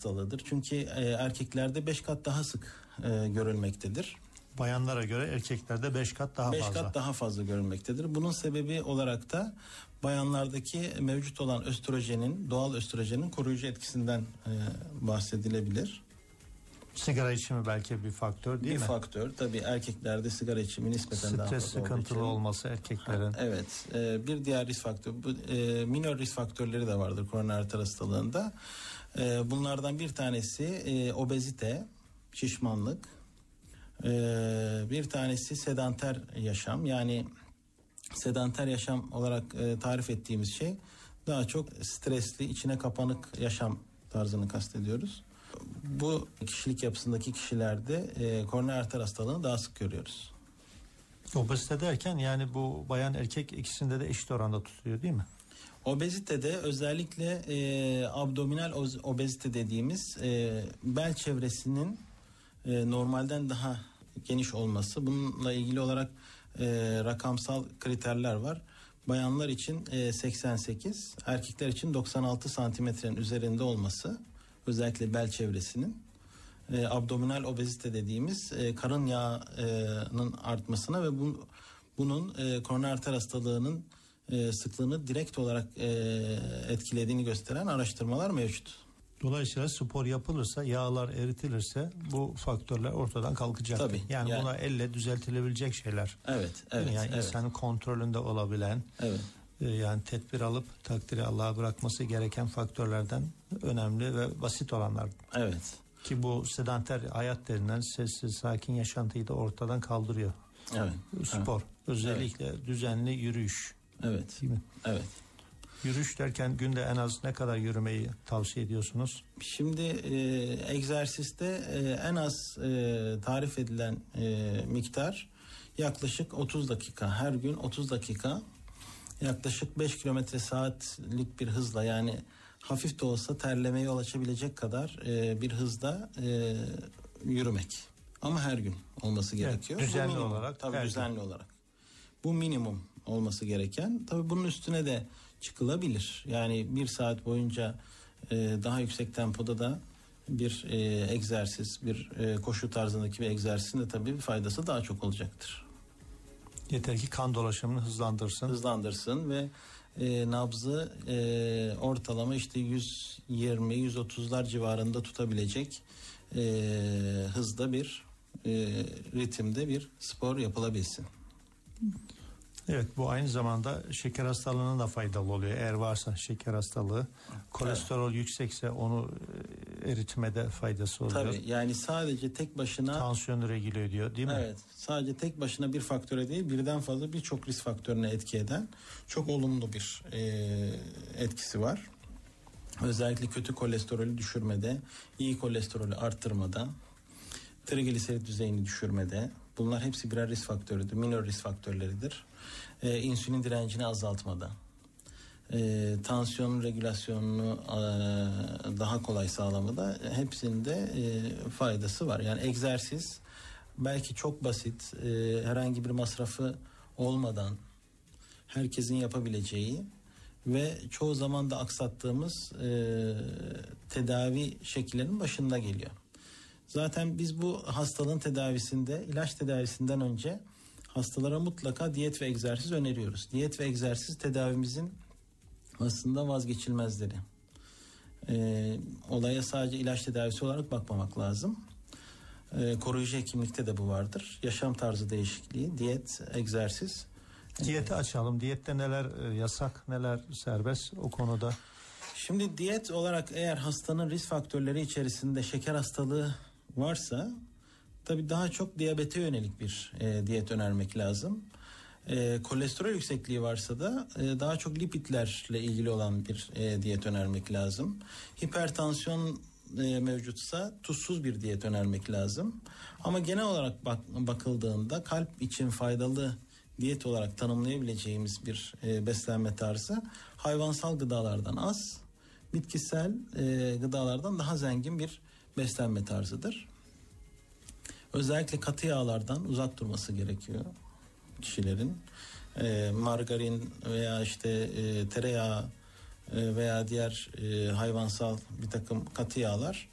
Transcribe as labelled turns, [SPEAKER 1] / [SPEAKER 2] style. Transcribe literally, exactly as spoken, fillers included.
[SPEAKER 1] hastalığıdır. Çünkü e, erkeklerde beş kat daha sık e, görülmektedir.
[SPEAKER 2] Bayanlara göre erkeklerde beş kat daha
[SPEAKER 1] beş
[SPEAKER 2] fazla.
[SPEAKER 1] kat daha fazla görülmektedir. Bunun sebebi olarak da bayanlardaki mevcut olan östrojenin, doğal östrojenin koruyucu etkisinden e, bahsedilebilir.
[SPEAKER 2] Sigara içimi belki bir faktör değil
[SPEAKER 1] bir
[SPEAKER 2] mi?
[SPEAKER 1] Bir faktör. Tabii erkeklerde sigara içimi nispeten
[SPEAKER 2] Stres
[SPEAKER 1] daha fazla olduğu için.
[SPEAKER 2] sıkıntılı olması erkeklerin.
[SPEAKER 1] Evet. E, bir diğer risk faktörü, bu, e, minor risk faktörleri de vardır koroner arter hastalığında. E, bunlardan bir tanesi e, obezite, şişmanlık. E, bir tanesi sedanter yaşam. Yani sedanter yaşam olarak e, tarif ettiğimiz şey daha çok stresli, içine kapanık yaşam tarzını kastediyoruz. Bu kişilik yapısındaki kişilerde e, koroner arter hastalığını daha sık görüyoruz.
[SPEAKER 2] Obezite derken yani bu bayan erkek ikisinde de eşit oranda tutuyor değil mi?
[SPEAKER 1] Obezitede özellikle e, abdominal obezite dediğimiz e, bel çevresinin e, normalden daha geniş olması. Bununla ilgili olarak e, rakamsal kriterler var. Bayanlar için e, seksen sekiz, erkekler için doksan altı santimetrenin üzerinde olması, özellikle bel çevresinin e, abdominal obezite dediğimiz e, karın yağının artmasına ve bu, bunun e, koroner arter hastalığının e, sıklığını direkt olarak e, etkilediğini gösteren araştırmalar mevcut.
[SPEAKER 2] Dolayısıyla spor yapılırsa, yağlar eritilirse bu faktörler ortadan kalkacak.
[SPEAKER 1] Tabii,
[SPEAKER 2] yani,
[SPEAKER 1] yani
[SPEAKER 2] buna elle düzeltilebilecek şeyler.
[SPEAKER 1] Evet, evet.
[SPEAKER 2] Yani
[SPEAKER 1] evet.
[SPEAKER 2] insanın kontrolünde olabilen,
[SPEAKER 1] evet.
[SPEAKER 2] e, yani tedbir alıp takdiri Allah'a bırakması gereken faktörlerden önemli ve basit olanlar.
[SPEAKER 1] Evet.
[SPEAKER 2] Ki bu sedanter hayat denilen sessiz, sakin yaşantıyı da ortadan kaldırıyor.
[SPEAKER 1] Evet.
[SPEAKER 2] Spor,
[SPEAKER 1] evet.
[SPEAKER 2] özellikle
[SPEAKER 1] evet.
[SPEAKER 2] düzenli yürüyüş.
[SPEAKER 1] Evet.
[SPEAKER 2] Değil mi?
[SPEAKER 1] Evet.
[SPEAKER 2] Yürüyüş derken günde en az ne kadar yürümeyi tavsiye ediyorsunuz?
[SPEAKER 1] Şimdi e, egzersizde e, en az e, tarif edilen e, miktar yaklaşık otuz dakika. Her gün otuz dakika, yaklaşık beş kilometre saatlik bir hızla, yani hafif de olsa terlemeye yol açabilecek kadar e, bir hızda e, yürümek. Ama her gün olması gerekiyor.
[SPEAKER 2] Evet, düzenli
[SPEAKER 1] minimum,
[SPEAKER 2] olarak.
[SPEAKER 1] Tabii düzenli gün. olarak. Bu minimum olması gereken. Tabii bunun üstüne de çıkılabilir. Yani bir saat boyunca e, daha yüksek tempoda da bir e, egzersiz, bir e, koşu tarzındaki bir egzersizin de tabii bir faydası daha çok olacaktır.
[SPEAKER 2] Yeter ki kan dolaşımını hızlandırsın.
[SPEAKER 1] Hızlandırsın ve e, nabzı e, ortalama işte yüz yirmi yüz otuzlar civarında tutabilecek e, hızda bir e, ritimde bir spor yapılabilsin.
[SPEAKER 2] Evet, bu aynı zamanda şeker hastalığına da faydalı oluyor. Eğer varsa şeker hastalığı, kolesterol evet. yüksekse onu eritmede faydası oluyor.
[SPEAKER 1] Tabii, yani sadece tek başına
[SPEAKER 2] tansiyonu regüle ediyor değil mi?
[SPEAKER 1] Evet, sadece tek başına bir faktöre değil, birden fazla birçok risk faktörüne etki eden çok olumlu bir e, etkisi var. Özellikle kötü kolesterolü düşürmede, iyi kolesterolü arttırmada, trigliserit düzeyini düşürmede. Bunlar hepsi birer risk faktörüdür, minor risk faktörleridir. Ee, insülin direncini azaltmada, ee, tansiyon regülasyonunu e, daha kolay sağlamada, hepsinde e, faydası var. Yani egzersiz belki çok basit, e, herhangi bir masrafı olmadan herkesin yapabileceği ve çoğu zaman da aksattığımız e, tedavi şekillerinin başında geliyor. Zaten biz bu hastalığın tedavisinde, ilaç tedavisinden önce hastalara mutlaka diyet ve egzersiz öneriyoruz. Diyet ve egzersiz tedavimizin aslında vazgeçilmezleri. Ee, olaya sadece ilaç tedavisi olarak bakmamak lazım. Ee, koruyucu hekimlikte de bu vardır. Yaşam tarzı değişikliği, diyet, egzersiz.
[SPEAKER 2] Diyeti açalım. Diyette neler yasak, neler serbest o konuda?
[SPEAKER 1] Şimdi diyet olarak eğer hastanın risk faktörleri içerisinde şeker hastalığı varsa tabii daha çok diyabete yönelik bir e, diyet önermek lazım. E, kolesterol yüksekliği varsa da e, daha çok lipidlerle ilgili olan bir e, diyet önermek lazım. Hipertansiyon e, mevcutsa tuzsuz bir diyet önermek lazım. Ama genel olarak bak, bakıldığında kalp için faydalı diyet olarak tanımlayabileceğimiz bir e, beslenme tarzı hayvansal gıdalardan az, bitkisel e, gıdalardan daha zengin bir beslenme tarzıdır. Özellikle katı yağlardan uzak durması gerekiyor kişilerin. E, margarin veya işte e, tereyağı e, veya diğer e, hayvansal bir takım katı yağlar